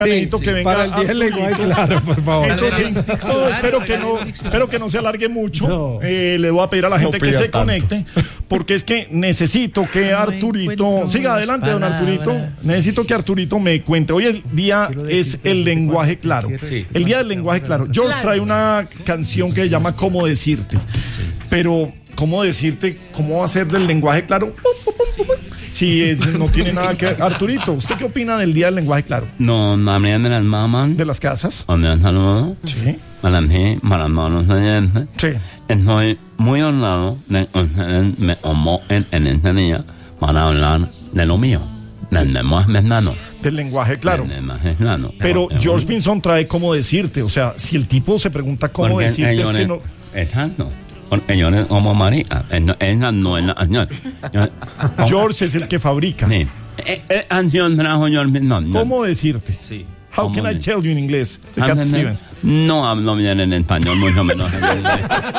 necesito que venga para el día del lenguaje claro, por favor. Entonces, espero que no se alargue mucho. No. Le voy a pedir a la gente que se tanto. conecte, porque es que necesito que Arturito, siga adelante, don Arturito. Necesito que Arturito me cuente. Hoy el día es el lenguaje claro. El día del lenguaje claro. George trae una canción que se llama ¿Cómo decirte? Pero, ¿cómo decirte? ¿Cómo va a ser del lenguaje claro? Si no tiene nada que ver. Arturito, ¿usted qué opina del día del lenguaje claro? No, también de las mamás. ¿De las casas? Donde un saludo. Sí. Para mí, para los oyentes. Sí. Estoy muy honrado de que ustedes me convoquen en este día para hablar de lo mío, del lenguaje mexicano. Del lenguaje claro. Del lenguaje mexicano. Pero Porque George Pinson trae cómo decirte. O sea, si el tipo se pregunta cómo porque decirte, es ellos que es- no. Exacto. Porque yo no como marica. Esa no es la canción. George es el que fabrica. Sí. Canción trajo George Pinson. ¿Cómo decirte? Sí. How ¿Cómo can I de- tell you in inglés? De Cat Stevens. No hablo bien en español, mucho menos en inglés.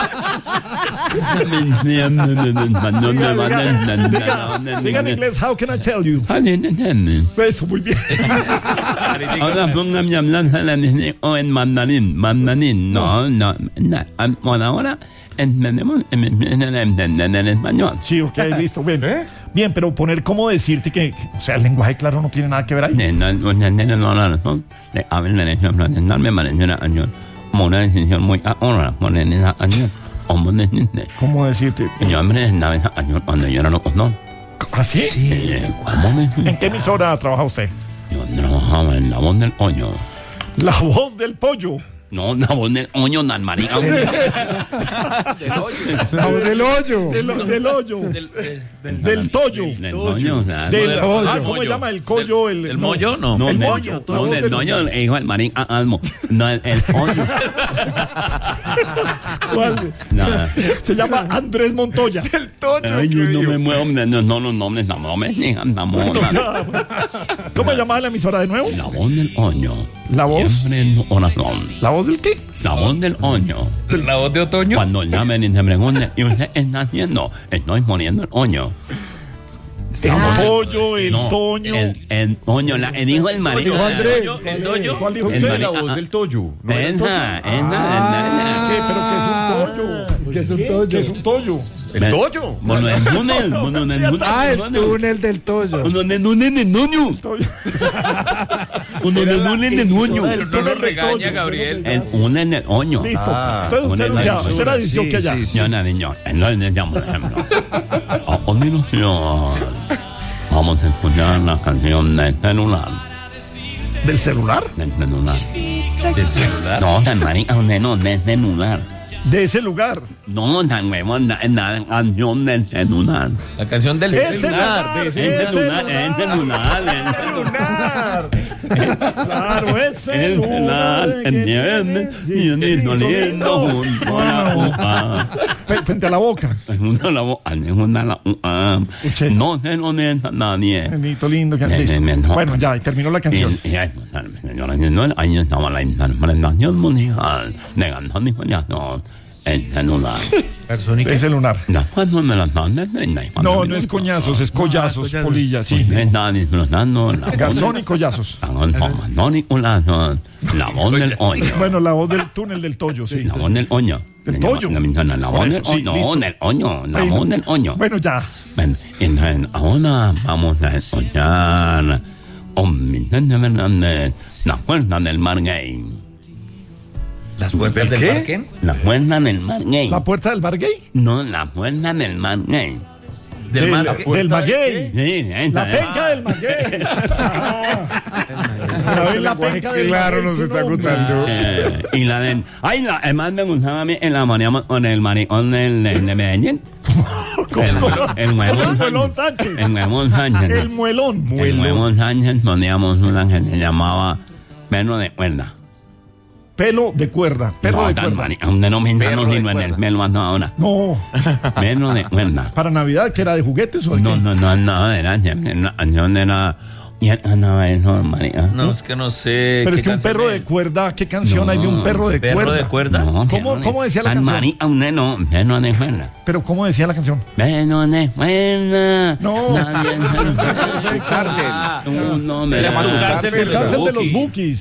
Diga en inglés, how can I tell you? Eso, muy bien. Ahora póngame a hablar o en mandarín. Mandarín, no. Por ahora entendemos en español. Sí, ok, listo. Bien, bien, pero poner cómo decirte que, o sea, el lenguaje claro no tiene nada que ver ahí. A ver, la decisión profesional me parece una acción, como una decisión muy ahora, poner esa acción. ¿Cómo decirte? ¿Cómo decirte? Yo hombre estaba esa acción cuando yo era locutor. ¿Así? ¿Cómo decirte? ¿En qué emisora trabaja usted? Yo trabajaba en La Voz del Oño. La voz del pollo. No, La Voz del Oño, tan marica. La voz del hoyo. Del hoyo. Del toyo. Del Oño, o sea. Del, ¿cómo mollo. se llama? El collo. ¿El mollo? No. No, el del- moño, No, todo del del- Oño, hijo del marica Almo. No, el Oño. ¿Cuál? Nada. Se llama Andrés Montoya. Ay, yo no me muevo, no, los nombres, no me digan, ¿Cómo se llamaba la emisora de nuevo? La Voz del Oño. La voz. Siempre en oración. ¿La voz del qué? La Voz del Oño. ¿La voz de otoño? Cuando llamen y se pregunten, ¿y usted qué está haciendo? Estoy poniendo el oño. El pollo, el No, toño. el oño, el hijo del marido. Dijo Andrés. ¿El doño? ¿Cuál dijo El usted? marica- La voz del toyo. ¿No era el toyo? Esa. ¿Qué? ¿Pero qué es un toyo? ¿Qué es un toyo? ¿Qué es un toyo? ¿El toyo? Bueno, el túnel. Ah, el túnel del toyo. Uno de túnel de nuño. Uno de túnel de nuño. Pero no lo regaña, Gabriel. El túnel del oño. Listo. Entonces usted era dicho que allá. Yo no, niño. No le llamo ejemplo. A continuación, vamos a escuchar la canción del celular. ¿Del celular? Del celular. ¿Del celular? No, tan marica, no, del celular. De ese lugar. No, tan huevón, la canción del celular. La canción del El celular. celular. El celular, el celular, el celular. Claro, es El celular. celular, entiende, y el lindo lindo junto a la boca. Frente a la boca. Junto a la boca, junto a la boca. Usted. No se lo deja nadie. Lindo, lindo. Que, Bien, listo. bien, no. Bueno, ya, y terminó la canción. Señoras y señores, ahí estaba la interpretación mundial de canción y coñazo. El celular. Es celular. Después no me las mandan. No, no es coñazos, es collazos, polilla, sí. Me está disfrutando la voz Garzón y collazos. la voz del oño. Bueno, la voz del túnel del toyo, sí. La voz del oño. ¿Del toyo? La voz Por del eso, sí, oño. listo. No, del oño. La Bueno. voz del oño. Bueno, ya. Bueno, entonces, ahora vamos a escuchar Vicente Fernández, La Puerta del Mar Gay. ¿Las puertas del parque? La Puerta del Mar Gay. ¿La puerta del bar gay? No, La Puerta del Mar Gay. Del mar. Del maguey. Sí, La penca del maguey. La penca del Claro, maguey, nos qué está nombre. contando. Y la de... Ay, además me gustaba a mí en la maníamos con el maricón de Medellín. El Muelón Sánchez. El Huevón Sánchez. El muelón. El Huevón Sánchez poníamos una que se llamaba Perro de Cuerda. Pelo de cuerda. Perro de cuerda. Donde no me Perro de en el cuerda. pelo hasta ahora. No. Perro de Cuerda. ¿Para Navidad que era de juguetes o de No, qué? era una canción, era Y andaba eso, marica. No, es que no sé. Pero qué es que un canción perro es. de cuerda, ¿qué canción hay de un perro de ¿Perro cuerda? de cuerda? No. ¿Cómo decía la canción? Marica, un neno de cuerda. Pero ¿cómo decía la canción? Neno de cuerda. No. Nadie- Cárcel. No, me Se llama da- Tu cárcel de los Cárcel de los Bukis. Bukis.